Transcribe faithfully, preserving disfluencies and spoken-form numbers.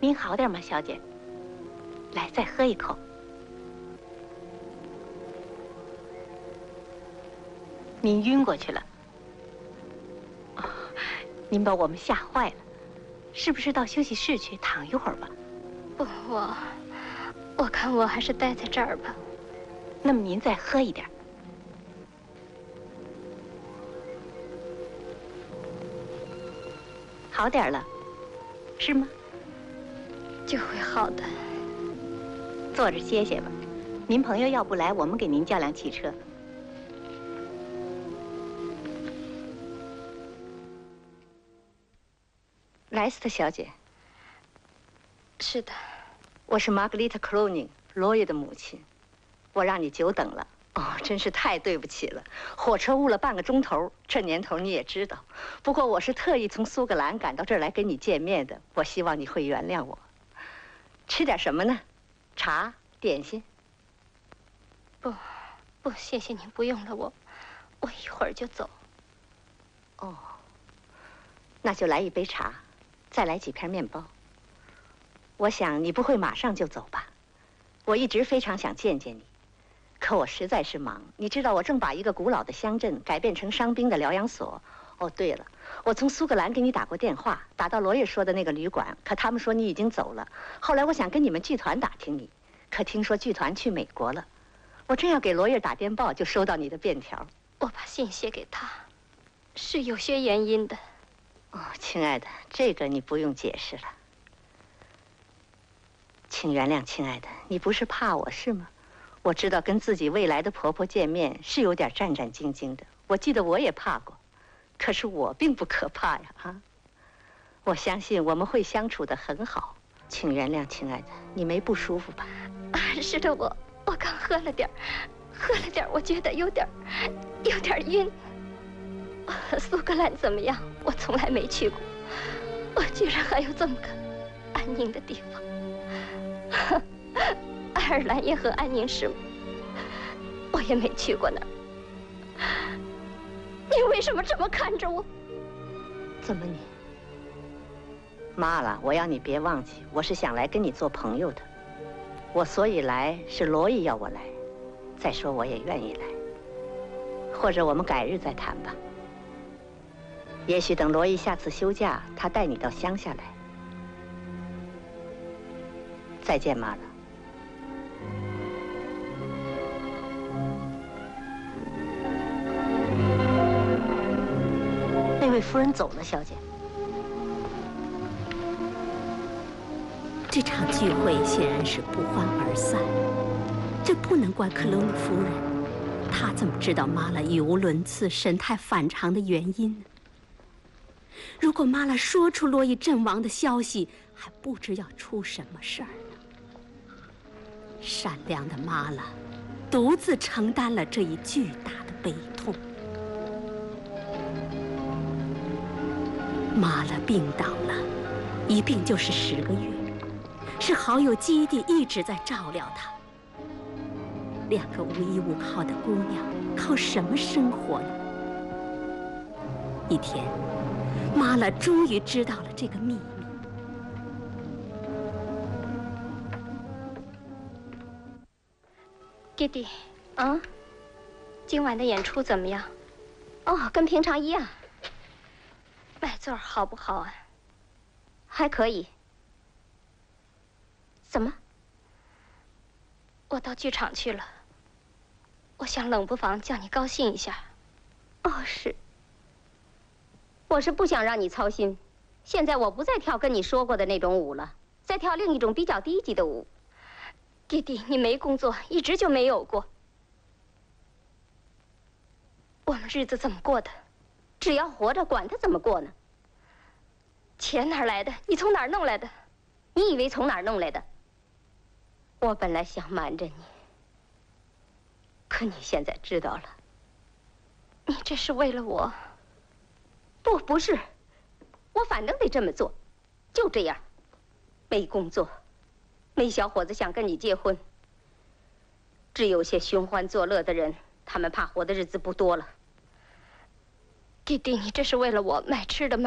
您好点吗，小姐？来，再喝一口。您晕过去了。哦，您把我们吓坏了，是不是到休息室去躺一会儿吧？ 不，我，我看我还是待在这儿吧。 那么您再喝一点。好点了，是吗？ 就会好的。 坐着歇歇吧。您朋友要不来，我们给您叫辆汽车。 莱斯特小姐。 是的。 我是玛格丽特·克罗宁，罗伊的母亲。我让你久等了。哦，真是太对不起了，火车误了半个钟头。这年头你也知道。不过我是特意从苏格兰赶到这儿来跟你见面的。我希望你会原谅我。吃点什么呢？茶、点心？ 不，不，谢谢您，不用了，我，我一会儿就走。 哦，那就来一杯茶，再来几片面包。我想你不会马上就走吧？我一直非常想见见你，可我实在是忙。你知道，我正把一个古老的乡镇改变成伤兵的疗养所。哦，对了，我从苏格兰给你打过电话，打到罗伊说的那个旅馆，可他们说你已经走了。后来我想跟你们剧团打听你，可听说剧团去美国了。我正要给罗伊打电报，就收到你的便条。 我把信写给他，是有些原因的。 哦，亲爱的，这个你不用解释了。请原谅，亲爱的，你不是怕我是吗？我知道跟自己未来的婆婆见面是有点战战兢兢的。我记得我也怕过，可是我并不可怕呀，啊！我相信我们会相处得很好。请原谅，亲爱的，你没不舒服吧？ 啊，是的，我我刚喝了点，喝了点，我觉得有点，有点晕。苏格兰怎么样？我从来没去过，我居然还有这么个安宁的地方。爱尔兰也很安宁是吗？我也没去过那儿。你为什么这么看着我？ 怎么你？妈了，我要你别忘记，我是想来跟你做朋友的。我所以来是罗伊要我来，再说我也愿意来。或者我们改日再谈吧。也许等罗伊下次休假，他带你到乡下来。再见，妈了。 那位夫人走了，小姐。 这场聚会显然是不欢而散，这不能怪克隆尼夫人，她怎么知道妈拉语无伦次、神态反常的原因呢？如果妈拉说出罗伊阵亡的消息，还不知要出什么事儿呢。善良的妈拉独自承担了这一巨大的悲痛。妈拉病倒了，一病就是十个月，是好友基地一直在照料她。两个无依无靠的姑娘，靠什么生活呢？一天，妈拉终于知道了这个秘密。 弟弟，啊，今晚的演出怎么样？ 哦，跟平常一样。 卖座好不好啊？ 还可以。怎么？ 我到剧场去了。我想冷不防叫你高兴一下。 哦，是。我是不想让你操心。现在我不再跳跟你说过的那种舞了，在跳另一种比较低级的舞。 弟弟，你没工作，一直就没有过。我们日子怎么过的？ 只要活着，管他怎么过呢？ 钱哪儿来的？你从哪儿弄来的？ 你以为从哪儿弄来的？我本来想瞒着你，可你现在知道了。 你这是为了我？ 不，不是，我反正得这么做，就这样。没工作，没小伙子想跟你结婚，只有些寻欢作乐的人，他们怕活的日子不多了。 弟弟，你这是为了我卖吃的卖